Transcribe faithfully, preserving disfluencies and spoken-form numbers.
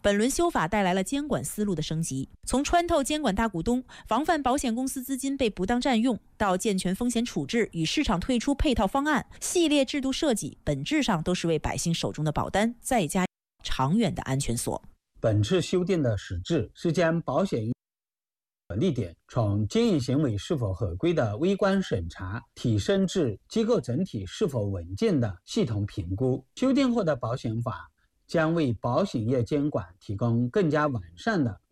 本轮修法带来了监管思路的升级，从穿透监管大股东、防范保险公司资金被不当占用，到健全风险处置与市场退出配套方案，系列制度设计本质上都是为百姓手中的保单再加长远的安全锁。 本次修订的实质是将保险立点从经营行为是否合规的微观审查提升至机构整体是否稳健的系统评估。修订后的保险法将为保险业监管提供更加完善的